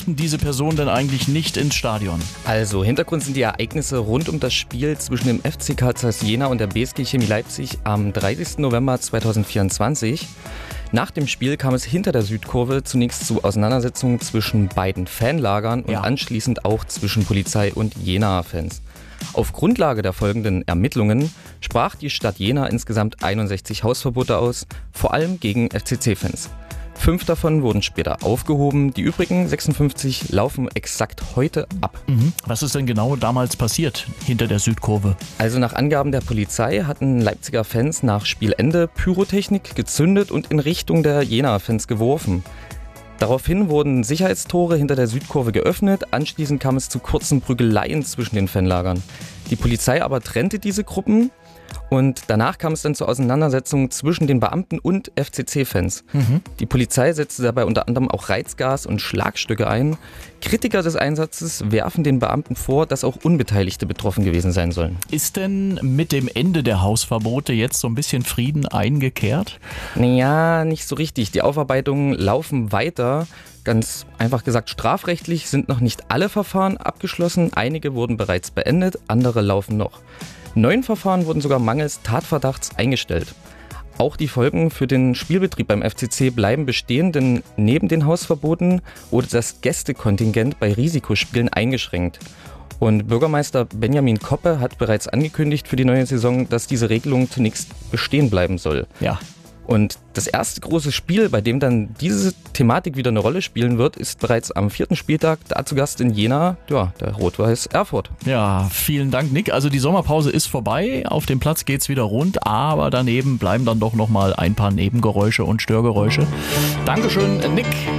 dürfen diese Personen denn eigentlich nicht ins Stadion? Also, Hintergrund sind die Ereignisse rund um das Spiel zwischen dem FC Carl Zeiss Jena und der BSG Chemie Leipzig am 30. November 2024. Nach dem Spiel kam es hinter der Südkurve zunächst zu Auseinandersetzungen zwischen beiden Fanlagern und anschließend auch zwischen Polizei und Jena-Fans. Auf Grundlage der folgenden Ermittlungen sprach die Stadt Jena insgesamt 61 Hausverbote aus, vor allem gegen FCC-Fans. 5 davon wurden später aufgehoben, die übrigen 56 laufen exakt heute ab. Was ist denn genau damals passiert hinter der Südkurve? Also nach Angaben der Polizei hatten Leipziger Fans nach Spielende Pyrotechnik gezündet und in Richtung der Jena-Fans geworfen. Daraufhin wurden Sicherheitstore hinter der Südkurve geöffnet, anschließend kam es zu kurzen Prügeleien zwischen den Fanlagern. Die Polizei aber trennte diese Gruppen und danach kam es dann zu Auseinandersetzungen zwischen den Beamten und FCC-Fans. Die Polizei setzte dabei unter anderem auch Reizgas und Schlagstücke ein. Kritiker des Einsatzes werfen den Beamten vor, dass auch Unbeteiligte betroffen gewesen sein sollen. Ist denn mit dem Ende der Hausverbote jetzt so ein bisschen Frieden eingekehrt? Naja, nicht so richtig. Die Aufarbeitungen laufen weiter. Ganz einfach gesagt, strafrechtlich sind noch nicht alle Verfahren abgeschlossen. Einige wurden bereits beendet, andere laufen noch. 9 Verfahren wurden sogar mangels Tatverdachts eingestellt. Auch die Folgen für den Spielbetrieb beim FCC bleiben bestehen, denn neben den Hausverboten wurde das Gästekontingent bei Risikospielen eingeschränkt. Und Bürgermeister Benjamin Koppe hat bereits angekündigt für die neue Saison, dass diese Regelung zunächst bestehen bleiben soll. Ja. Und das erste große Spiel, bei dem dann diese Thematik wieder eine Rolle spielen wird, ist bereits am 4. Spieltag, da zu Gast in Jena, der Rot-Weiß Erfurt. Ja, vielen Dank, Nick. Also die Sommerpause ist vorbei, auf dem Platz geht's wieder rund, aber daneben bleiben dann doch nochmal ein paar Nebengeräusche und Störgeräusche. Dankeschön, Nick.